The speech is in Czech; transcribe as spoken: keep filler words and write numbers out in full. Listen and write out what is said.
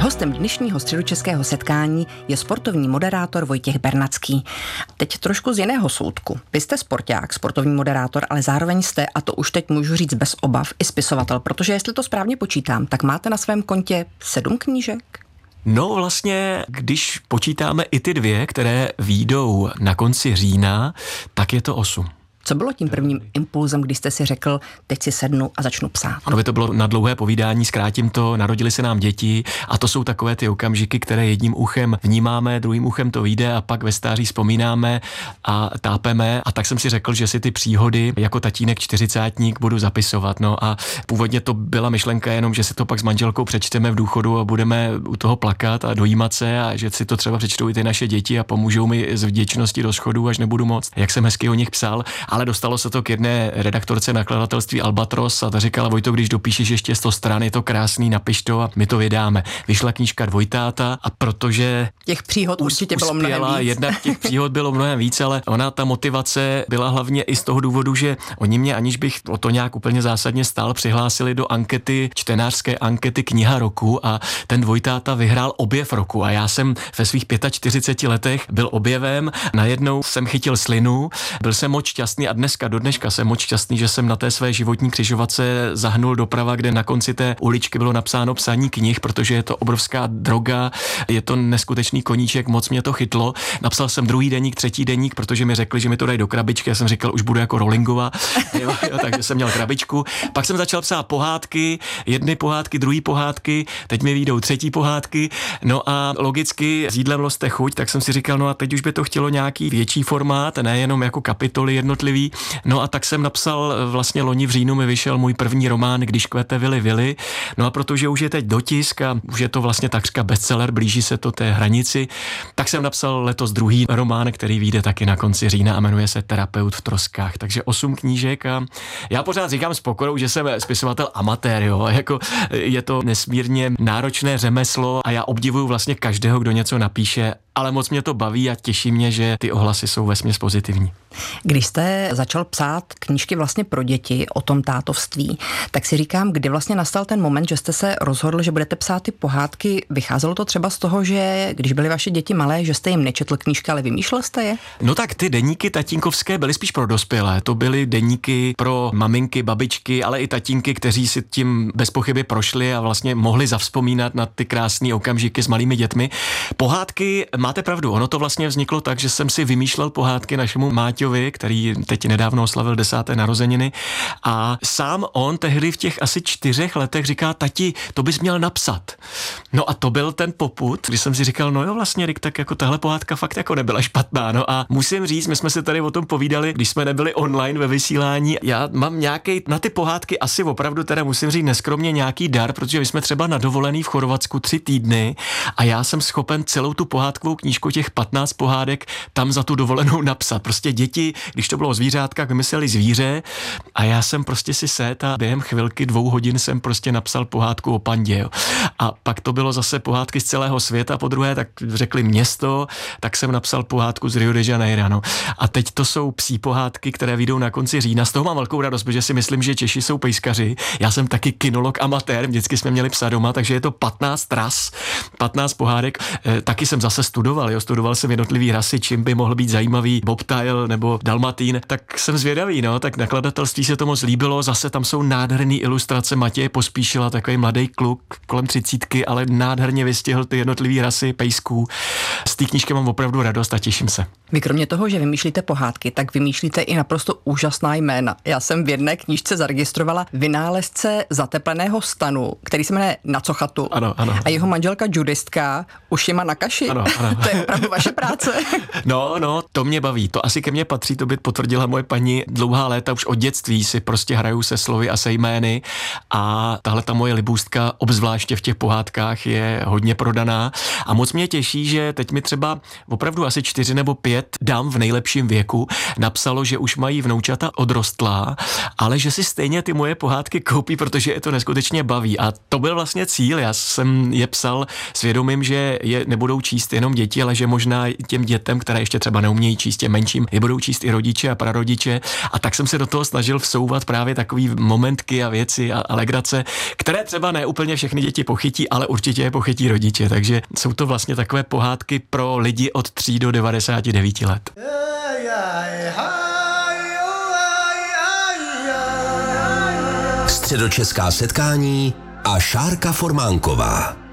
Hostem dnešního středočeského setkání je sportovní moderátor Vojtěch Bernacký. Teď trošku z jiného soudku. Vy jste sporták, sportovní moderátor, ale zároveň jste, a to už teď můžu říct bez obav, i spisovatel, protože jestli to správně počítám, tak máte na svém kontě sedm knížek? No vlastně, když počítáme i ty dvě, které výjdou na konci října, tak je to osm. Co bylo tím prvním impulzem, když jste si řekl, teď si sednu a začnu psát? Ono by to bylo na dlouhé povídání, zkrátím to, narodili se nám děti a to jsou takové ty okamžiky, které jedním uchem vnímáme, druhým uchem to vyjde a pak ve stáří vzpomínáme a tápeme. A tak jsem si řekl, že si ty příhody jako tatínek čtyřicátník budu zapisovat. No a původně to byla myšlenka jenom, že si to pak s manželkou přečteme v důchodu a budeme u toho plakat a dojímat se a že si to třeba přečtou i ty naše děti a pomůžou mi z vděčnosti do schodu, až nebudu moc, jak jsem hezky o nich psal. Ale dostalo se to k jedné redaktorce nakladatelství Albatros a ta říkala: Vojto, když dopíšeš ještě sto stran, je to krásný, napiš to a my to vydáme. Vyšla knížka Dvojtáta a protože těch příhod us, určitě bylo mnohem víc. Jednak těch příhod bylo mnohem víc, ale ona, ta motivace byla hlavně i z toho důvodu, že oni mě, aniž bych o to nějak úplně zásadně stál, přihlásili do ankety, čtenářské ankety Kniha roku a ten Dvojtáta vyhrál objev roku a já jsem ve svých čtyřiceti pěti letech byl objevem, najednou jsem chytil slinu, byl jsem moc šťastný a dneska, do dneška jsem moc šťastný, že jsem na té své životní křižovatce zahnul doprava, kde na konci té uličky bylo napsáno psaní knih, protože je to obrovská droga, je to neskutečný koníček, moc mě to chytlo. Napsal jsem druhý deník, třetí deník, protože mi řekli, že mi to dají do krabičky, já jsem říkal, už budu jako Rowlingova, jo, jo, takže jsem měl krabičku. Pak jsem začal psát pohádky, jedny pohádky, druhý pohádky, teď mi vyjdou třetí pohádky, no a logicky s jídlem loste chuť, tak jsem si říkal, no a teď už by to chtělo nějaký větší formát, nejenom jako kapitoly jednotlivý. No a tak jsem napsal, vlastně loni v říjnu mi vyšel můj první román Když kvete vily vily. No a protože už je teď dotisk a už je to vlastně takřka bestseller, blíží se to té hranici, tak jsem napsal letos druhý román, který vyjde taky na konci října a jmenuje se Terapeut v troskách. Takže osm knížek a já pořád říkám s pokorou, že jsem spisovatel amatér, jo. Jako je to nesmírně náročné řemeslo a já obdivuju vlastně každého, kdo něco napíše, ale moc mě to baví a těší mě, že ty ohlasy jsou vesměs pozitivní. Když jste začal psát knížky vlastně pro děti o tom tátovství, tak si říkám, kdy vlastně nastal ten moment, že jste se rozhodl, že budete psát ty pohádky. Vycházelo to třeba z toho, že když byly vaše děti malé, že jste jim nečetl knížky, ale vymýšlel jste je? No tak ty deníky tatínkovské byly spíš pro dospělé. To byly deníky pro maminky, babičky, ale i tatínky, kteří si tím bez pochyby prošli a vlastně mohli zavzpomínat na ty krásné okamžiky s malými dětmi. Pohádky, máte pravdu, ono to vlastně vzniklo tak, že jsem si vymýšlel pohádky našemu Máťovi, který teď nedávno oslavil desáté narozeniny a sám on tehdy v těch asi čtyřech letech říká: tati, to bys měl napsat. No a to byl ten popud, když jsem si říkal, no jo, vlastně, Rick, tak jako tahle pohádka fakt jako nebyla špatná. No a musím říct, my jsme se tady o tom povídali, když jsme nebyli online ve vysílání. Já mám nějaký na ty pohádky asi opravdu teda musím říct neskromně nějaký dar, protože my jsme třeba na dovolený v Chorvatsku tři týdny a já jsem schopen celou tu pohádkovou knížku, těch patnáct pohádek tam za tu dovolenou napsat. Prostě děti, když to bylo o zvířátkách, vymysleli zvíře a já jsem prostě si set a během chvilky dvou hodin jsem prostě napsal pohádku o pandě. Jo. A pak to bylo zase pohádky z celého světa, po druhé tak řekli město, tak jsem napsal pohádku z Rio de Janeiro. No. A teď to jsou psí pohádky, které vyjdou na konci října. Z toho mám velkou radost, protože si myslím, že Češi jsou pejskaři. Já jsem taky kinolog amatér, vždycky jsme měli psa doma, takže je to patnáct ras, patnáct pohádek. E, taky jsem zase studoval, jo. Studoval jsem jednotlivý rasy, čím by mohl být zajímavý bobtail nebo dalmatín, tak jsem zvědavý, no, tak nakladatelství se to moc líbilo, zase tam jsou nádherný ilustrace Matěje Pospíšila, takový mladý kluk kolem třicítky, ale nádherně vystihl ty jednotlivý rasy pejsků. Z té knížky mám opravdu radost a těším se. Vy kromě toho, že vymýšlíte pohádky, tak vymýšlíte i naprosto úžasná jména. Já jsem v jedné knížce zaregistrovala vynálezce zatepleného stanu, který se jmenuje Nacochatu. Ano, ano. A jeho manželka judistka Ušima na kaši. Ano, ano. To je opravdu vaše práce. No, no, to mě baví. To asi ke mně patří, to by potvrdila moje paní. Dlouhá léta už od dětství si prostě hraju se slovy a se jmény a tahle ta moje libůstka, obzvláště v těch pohádkách, je hodně prodaná a moc mě těší, že teď mi třeba opravdu asi čtyři nebo pět dám v nejlepším věku napsalo, že už mají vnoučata odrostlá, ale že si stejně ty moje pohádky koupí, protože je to neskutečně baví. A to byl vlastně cíl. Já jsem je psal s vědomím, že je nebudou číst jenom děti, ale že možná těm dětem, které ještě třeba neumějí číst, těm menším, je budou číst i rodiče a prarodiče. A tak jsem se do toho snažil vsouvat právě takový momentky a věci a, a legrace, které třeba ne úplně všechny děti pochytí, ale určitě je pochytí rodiče. Takže jsou to vlastně takové pohádky pro lidi od tří do devadesáti devíti let. Středočeská setkání a Šárka Formánková.